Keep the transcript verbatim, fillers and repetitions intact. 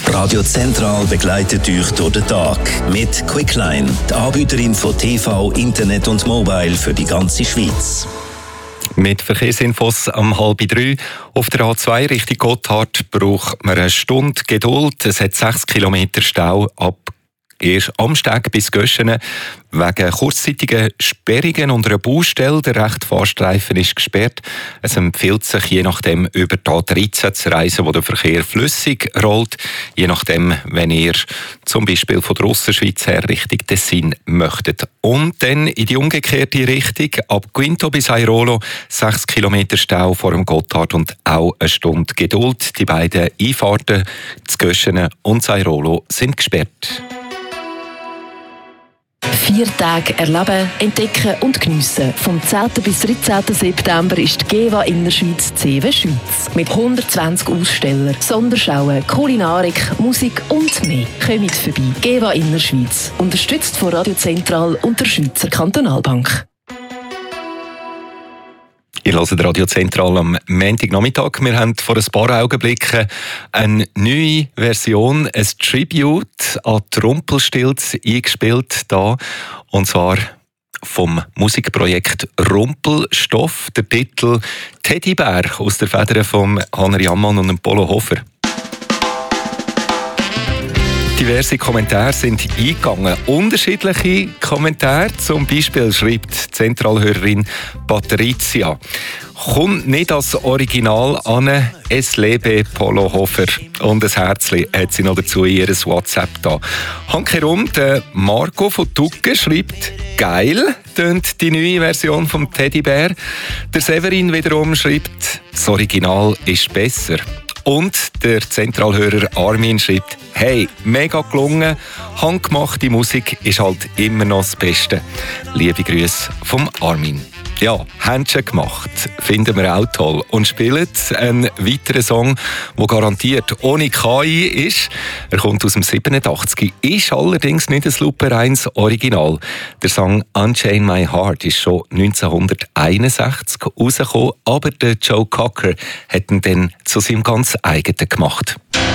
Radio Zentral begleitet euch durch den Tag mit Quickline, die Anbieterin von T V, Internet und Mobile für die ganze Schweiz. Mit Verkehrsinfos am halb drei. Auf der A zwei Richtung Gotthard braucht man eine Stunde Geduld. Es hat sechs Kilometer Stau ab erst am Steg bis Göschene wegen kurzzeitigen Sperrungen und einer Baustelle. Der rechte Fahrstreifen ist gesperrt. Es empfiehlt sich, je nachdem über die A dreizehn zu reisen, wo der Verkehr flüssig rollt. Je nachdem, wenn ihr zum Beispiel von der Ausserschweiz her Richtung Tessin möchtet. Und dann in die umgekehrte Richtung, ab Quinto bis Airolo, sechs Kilometer Stau vor dem Gotthard und auch eine Stunde Geduld. Die beiden Einfahrten, zu Göschene und zu Airolo, sind gesperrt. Vier Tage erleben, entdecken und geniessen. Vom zehnten bis dreizehnten September ist die GEWA Innerschweiz C W Schweiz. Mit hundertzwanzig Ausstellern, Sonderschauen, Kulinarik, Musik und mehr. Kommt vorbei. GEWA Innerschweiz. Unterstützt von Radio Zentral und der Schweizer Kantonalbank. Ihr hört Radio Zentral am Montagnachmittag. Wir haben vor ein paar Augenblicken eine neue Version, ein Tribute an die Rumpelstilz eingespielt da. Und zwar vom Musikprojekt Rumpelstoff. Der Titel Teddybär aus der Feder von Hanner Jammann und dem Polo Hofer. Diverse Kommentare sind eingegangen. Unterschiedliche Kommentare. Zum Beispiel schreibt Zentralhörerin Patricia: Kommt nicht als Original an, es lebe Polo Hofer. Und ein Herzchen hat sie noch dazu in ihres WhatsApp da. Handkerum, der Marco von Tucke schreibt: Geil, tönt die neue Version vom Teddybär. Der Severin wiederum schreibt: Das Original ist besser. Und der Zentralhörer Armin schreibt: Hey, mega gelungen, handgemachte Musik ist halt immer noch das Beste. Liebe Grüße vom Armin. Ja, Händchen gemacht, finden wir auch toll. Und spielen einen weiteren Song, der garantiert ohne K I ist. Er kommt aus dem siebenundachtzig, ist allerdings nicht ein Super eins Original. Der Song Unchain My Heart ist schon neunzehnhunderteinundsechzig rausgekommen, aber der Joe Cocker hat ihn dann zu seinem ganz eigenen gemacht.